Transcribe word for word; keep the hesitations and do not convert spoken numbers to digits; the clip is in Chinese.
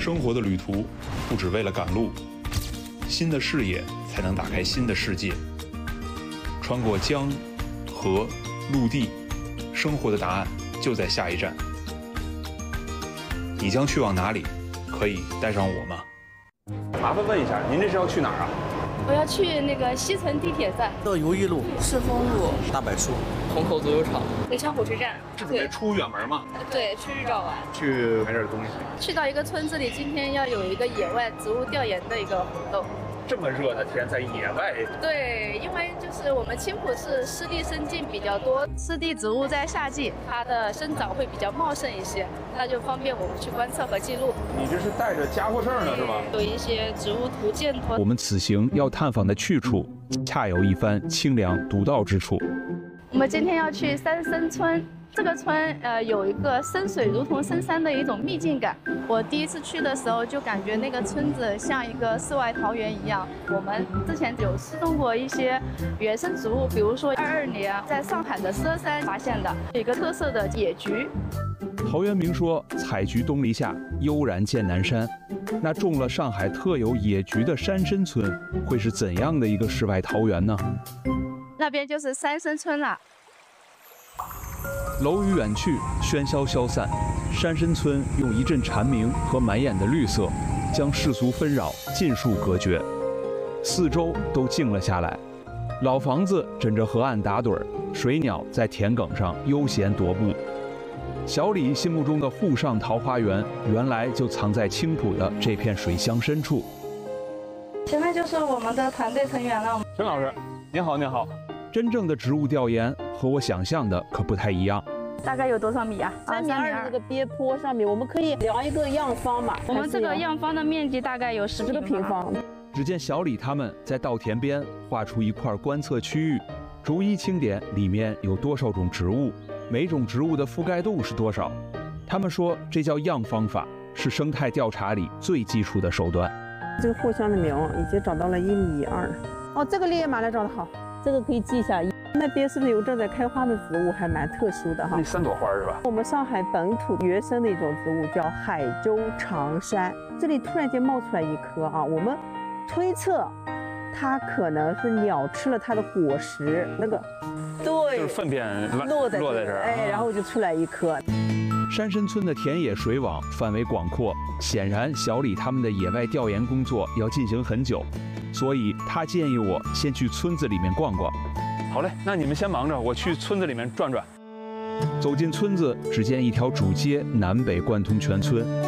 生活的旅途不只为了赶路，新的视野才能打开新的世界。穿过江、河、陆地，生活的答案就在下一站。你将去往哪里？可以带上我吗？ 麻烦问一下，您这是要去哪儿啊？ 我要去那个西城地铁站、 乐游一路、 赤峰路、 大柏树、 虹口足球场、 宜昌火车站。 是准备出远门吗？ 对，去日照玩， 去买点东西。 去到一个村子里，今天要有一个野外植物调研的一个活动。 这么热的天，在野外。 对，因为就是我们青浦市湿地生境比较多，湿地植物在夏季它的生长会比较茂盛一些，那就方便我们去观测和记录。 你这是带着家伙事儿呢，是吧？ 有一些植物图鉴图。 我们此行要探访的去处，恰有一番清凉独到之处。 我们今天要去三生村。这个村呃有一个深水如同深山的一种秘境感。我第一次去的时候就感觉那个村子像一个世外桃源一样。我们之前有失踪过一些原生植物，比如说二二年在上海的佘山发现的一个特色的野菊。 陶渊明说：“采菊东篱下，悠然见南山。”那种了上海特有野菊的山参村，会是怎样的一个世外桃源呢？ 那边就是三生村了。 楼宇远去，喧嚣消散，山参村用一阵蝉鸣和满眼的绿色，将世俗纷扰尽数隔绝，四周都静了下来。老房子枕着河岸打盹儿，水鸟在田埂上悠闲踱步。小李心目中的沪上桃花源，原来就藏在青浦的这片水乡深处。 前面就是我们的团队成员了。 陈老师，您好，您好。 真正的植物调研和我想象的可不太一样。 大概有多少米啊？ 三米二这个边坡上面，我们可以量一个样方嘛。 我们这个样方的面积大概有十个平方。 只见小李他们在稻田边画出一块观测区域，逐一清点里面有多少种植物，每种植物的覆盖度是多少。他们说这叫样方法，是生态调查里最基础的手段。 这个藿香的苗已经长到了一米二。哦，这个烈焰马来长得好。这个可以记一下，那边是不是有正在开花的植物，还蛮特殊的哈。 那三朵花是吧？ 我们上海本土原生的一种植物叫海州长杉，这里突然间冒出来一颗啊，我们推测它可能是鸟吃了它的果实，那个对， 就是粪便落在落在这儿， 哎，然后就出来一颗。 山参村的田野水网范围广阔，显然小李他们的野外调研工作要进行很久，所以他建议我先去村子里面逛逛。 好嘞，那你们先忙着，我去村子里面转转。 走进村子，只见一条主街南北贯通全村。